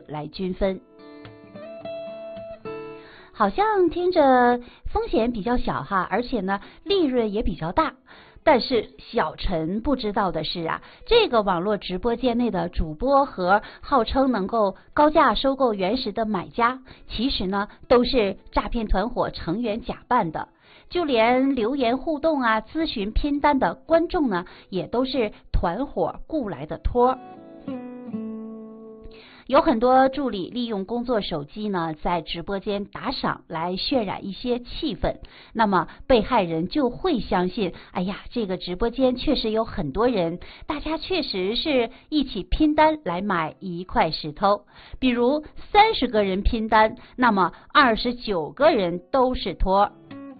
来均分。好像听着风险比较小哈，而且呢利润也比较大。但是小陈不知道的是啊，这个网络直播间内的主播和号称能够高价收购原石的买家，其实呢都是诈骗团伙成员假扮的。就连留言互动啊、咨询拼单的观众呢，也都是团伙雇来的托。有很多助理利用工作手机呢，在直播间打赏来渲染一些气氛，那么被害人就会相信，哎呀，这个直播间确实有很多人，大家确实是一起拼单来买一块石头。比如30个人拼单，那么29个人都是托。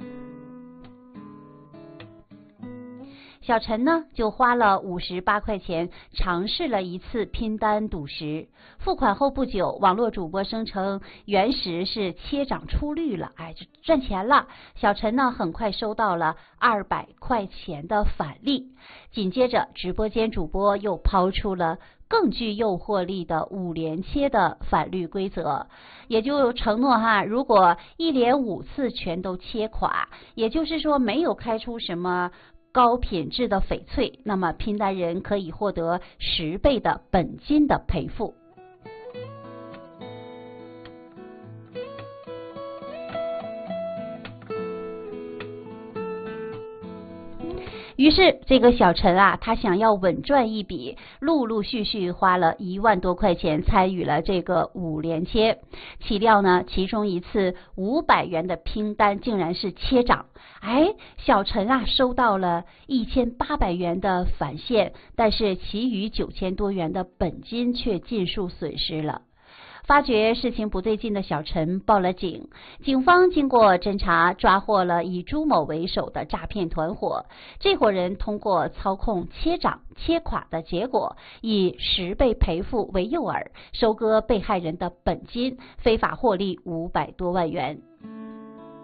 小陈呢，就花了58块钱尝试了一次拼单赌石。付款后不久，网络主播声称原石是切涨出绿了，就赚钱了。小陈呢，很快收到了200块钱的返利。紧接着，直播间主播又抛出了更具诱惑力的5连切的返利规则，也就承诺如果一连5次全都切垮，也就是说没有开出什么高品质的翡翠，那么拼单人可以获得10倍的本金的赔付。于是这个小陈他想要稳赚一笔，陆陆续续花了1万多块钱参与了这个5连切。岂料呢，其中一次500元的拼单竟然是切涨，小陈收到了1800元的返现，但是其余9000多元的本金却尽数损失了。发觉事情不对劲的小陈报了警，警方经过侦查抓获了以朱某为首的诈骗团伙。这伙人通过操控切涨切垮的结果，以10倍赔付为诱饵，收割被害人的本金，非法获利500多万元。